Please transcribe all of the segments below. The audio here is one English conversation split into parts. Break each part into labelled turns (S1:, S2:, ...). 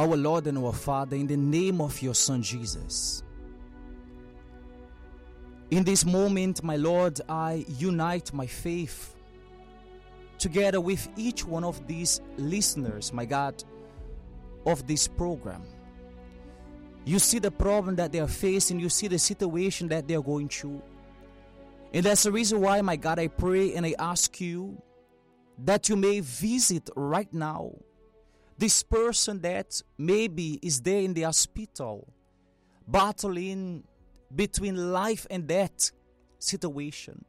S1: our Lord and our Father, in the name of your Son Jesus. In this moment, my Lord, I unite my faith together with each one of these listeners, my God, of this program. You see the problem that they are facing, you see the situation that they are going through. And that's the reason why, my God, I pray and I ask you that you may visit right now this person that maybe is there in the hospital, battling between life and death situation.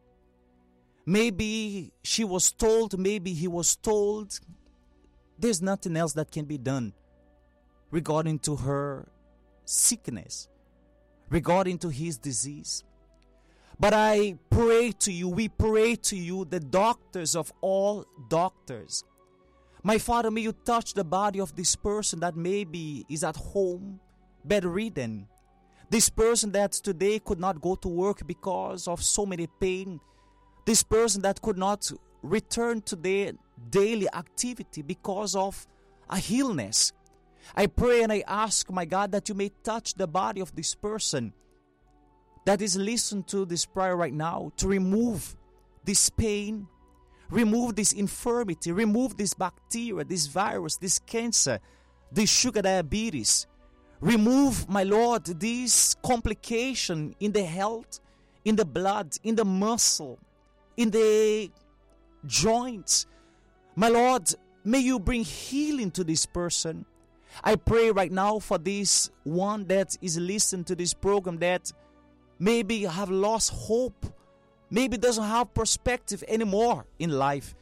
S1: Maybe she was told, maybe he was told, there's nothing else that can be done regarding to her sickness, regarding to his disease. But I pray to you, we pray to you, the doctors of all doctors. My Father, may you touch the body of this person that maybe is at home, bedridden. This person that today could not go to work because of so many pain. This person that could not return to their daily activity because of a illness. I pray and I ask, my God, that you may touch the body of this person that is listening to this prayer right now, to remove this pain, remove this infirmity, remove this bacteria, this virus, this cancer, this sugar diabetes. Remove, my Lord, this complication in the health, in the blood, in the muscle, in the joints. My Lord, may you bring healing to this person. I pray right now for this one that is listening to this program that maybe have lost hope, maybe doesn't have perspective anymore in life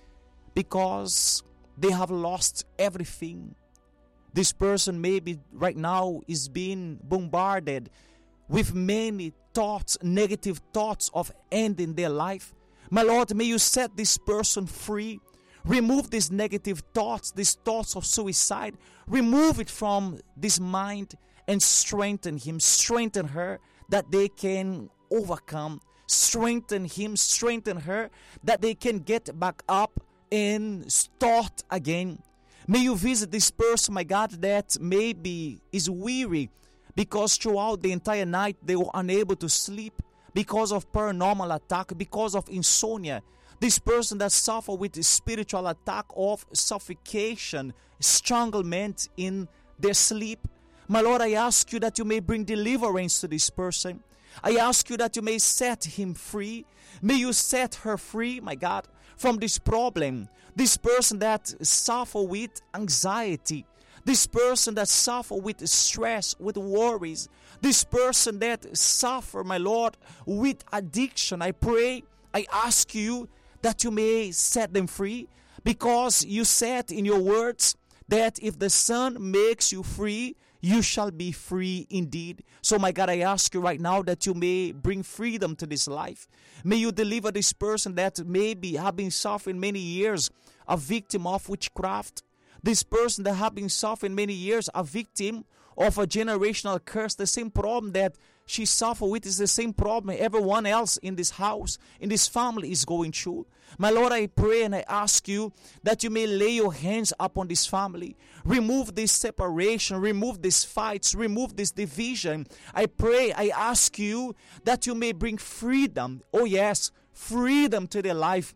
S1: because they have lost everything. This person maybe right now is being bombarded with many thoughts, negative thoughts of ending their life. My Lord, may you set this person free. Remove these negative thoughts, these thoughts of suicide. Remove it from this mind and strengthen him, strengthen her, that they can overcome. Strengthen him, strengthen her, that they can get back up and start again. May you visit this person, my God, that maybe is weary because throughout the entire night they were unable to sleep because of paranormal attack, because of insomnia. This person that suffer with the spiritual attack of suffocation, stranglement in their sleep. My Lord, I ask you that you may bring deliverance to this person. I ask you that you may set him free. May you set her free, my God, from this problem. This person that suffer with anxiety. This person that suffer with stress, with worries. This person that suffer, my Lord, with addiction. I pray, I ask you that you may set them free, because you said in your words that if the Son makes you free, you shall be free indeed. So my God, I ask you right now that you may bring freedom to this life. May you deliver this person that maybe have been suffering many years, a victim of witchcraft. This person that have been suffering many years, a victim of a generational curse. The same problem that she suffered with is the same problem everyone else in this house, in this family is going through. My Lord, I pray and I ask you that you may lay your hands upon this family. Remove this separation, remove these fights, remove this division. I pray, I ask you that you may bring freedom. Oh yes, freedom to their life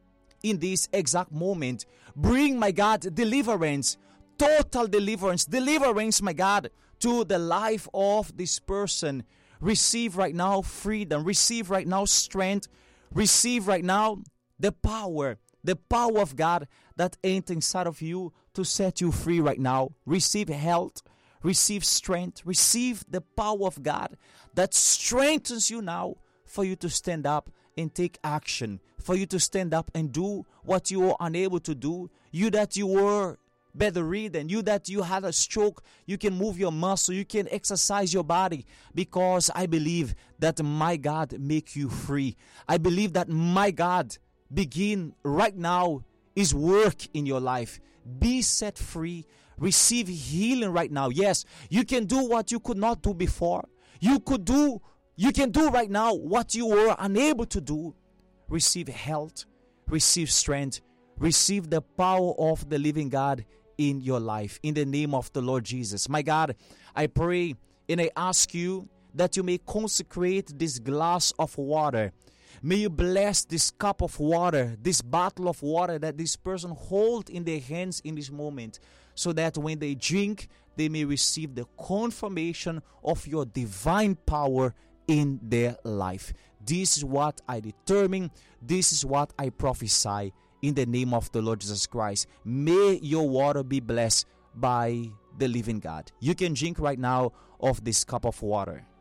S1: in this exact moment. Bring, my God, deliverance, total deliverance, my God, to the life of this person. Receive right now freedom, receive right now strength, receive right now the power of God that ain't inside of you to set you free right now. Receive health, receive strength, receive the power of God that strengthens you now for you to stand up and take action, for you to stand up and do what you were unable to do. You that you were bedridden, you that you had a stroke, you can move your muscle, you can exercise your body, because I believe that my God make you free. I believe that my God begin right now His work in your life. Be set free, receive healing right now. Yes, you can do what you could not do before. You can do right now what you were unable to do. Receive health, receive strength, receive the power of the living God in your life, in the name of the Lord Jesus. My God, I pray and I ask you that you may consecrate this glass of water. May you bless this cup of water, this bottle of water that this person holds in their hands in this moment, so that when they drink, they may receive the confirmation of your divine power in their life. This is what I determine. This is what I prophesy in the name of the Lord Jesus Christ. May your water be blessed by the living God. You can drink right now of this cup of water.